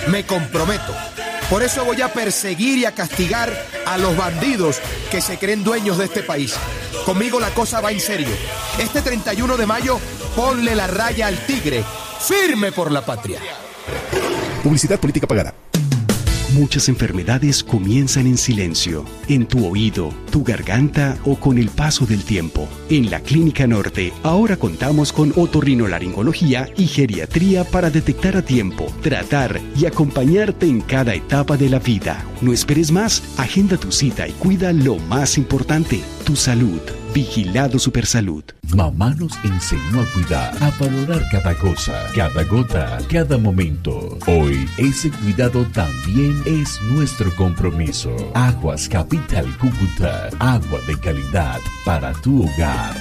Me comprometo. Por eso voy a perseguir y a castigar a los bandidos que se creen dueños de este país. Conmigo la cosa va en serio. Este 31 de mayo, ponle la raya al tigre. Firme por la patria. Publicidad política pagada. Muchas enfermedades comienzan en silencio, en tu oído, tu garganta o con el paso del tiempo. En la Clínica Norte, ahora contamos con otorrinolaringología y geriatría para detectar a tiempo, tratar y acompañarte en cada etapa de la vida. No esperes más, agenda tu cita y cuida lo más importante, tu salud. Vigilado Supersalud. Mamá nos enseñó a cuidar, a valorar cada cosa, cada gota, cada momento. Hoy, ese cuidado también es nuestro compromiso. Aguas Capital Cúcuta, agua de calidad para tu hogar.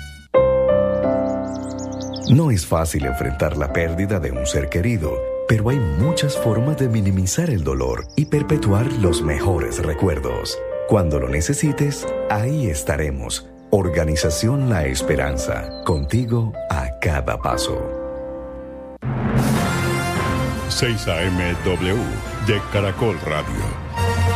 No es fácil enfrentar la pérdida de un ser querido, pero hay muchas formas de minimizar el dolor y perpetuar los mejores recuerdos. Cuando lo necesites, ahí estaremos. Organización La Esperanza, contigo a cada paso. 6 AM-W de Caracol Radio.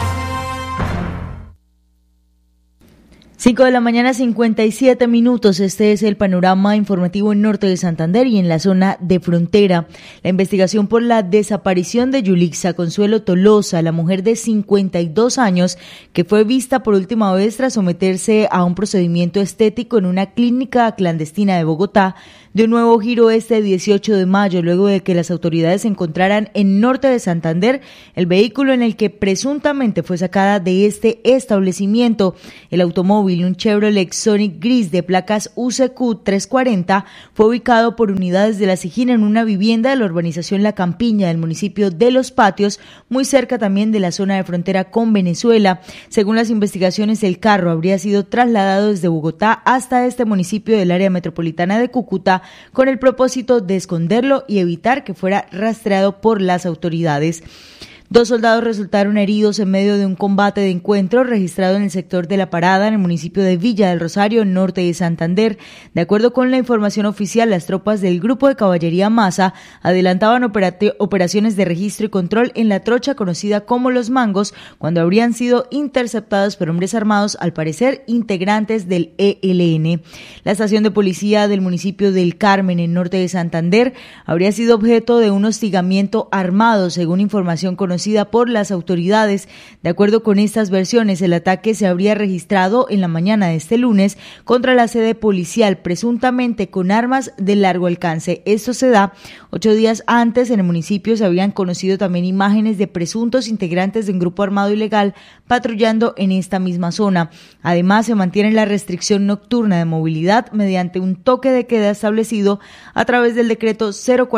5 de la mañana, 57 minutos. Este es el panorama informativo en norte de Santander y en la zona de frontera. La investigación por la desaparición de Yulixa Consuelo Tolosa, la mujer de 52 años, que fue vista por última vez tras someterse a un procedimiento estético en una clínica clandestina de Bogotá, de un nuevo giro este 18 de mayo, luego de que las autoridades encontraran en norte de Santander el vehículo en el que presuntamente fue sacada de este establecimiento. El automóvil, un Chevrolet Sonic gris de placas UCQ 340, fue ubicado por unidades de la SIJIN en una vivienda de la urbanización La Campiña del municipio de Los Patios, muy cerca también de la zona de frontera con Venezuela. Según las investigaciones, el carro habría sido trasladado desde Bogotá hasta este municipio del área metropolitana de Cúcuta, con el propósito de esconderlo y evitar que fuera rastreado por las autoridades. 2 soldados resultaron heridos en medio de un combate de encuentro registrado en el sector de La Parada, en el municipio de Villa del Rosario, norte de Santander. De acuerdo con la información oficial, las tropas del Grupo de Caballería Maza adelantaban operaciones de registro y control en la trocha conocida como Los Mangos, cuando habrían sido interceptados por hombres armados, al parecer integrantes del ELN. La estación de policía del municipio del Carmen, en norte de Santander, habría sido objeto de un hostigamiento armado, según información conocida por las autoridades. De acuerdo con estas versiones, el ataque se habría registrado en la mañana de este lunes contra la sede policial, presuntamente con armas de largo alcance. Esto se da 8 días antes. En el municipio se habían conocido también imágenes de presuntos integrantes de un grupo armado ilegal patrullando en esta misma zona. Además, se mantiene la restricción nocturna de movilidad mediante un toque de queda establecido a través del decreto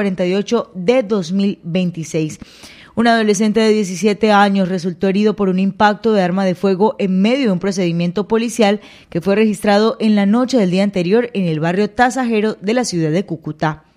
048 de 2026. Un adolescente de 17 años resultó herido por un impacto de arma de fuego en medio de un procedimiento policial que fue registrado en la noche del día anterior en el barrio Tasajero de la ciudad de Cúcuta.